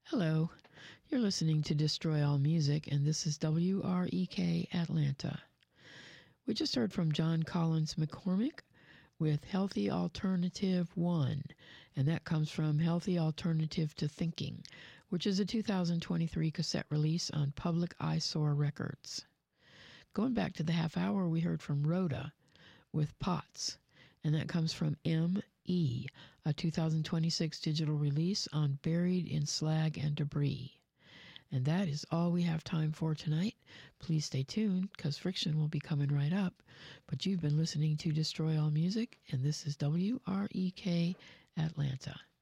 Hello, you're listening to Destroy All Music, and this is WREK Atlanta. We just heard from John Collins McCormick with Healthy Alternative 1, and that comes from Healthy Alternative to Thinking, which is a 2023 cassette release on Public Eyesore Records. Going back to the half hour, we heard from Rhoda with Pots, and that comes from M.E., a 2026 digital release on Buried in Slag and Debris. And that is all we have time for tonight. Please stay tuned, because Friction will be coming right up. But you've been listening to Destroy All Music, and this is WREK Atlanta.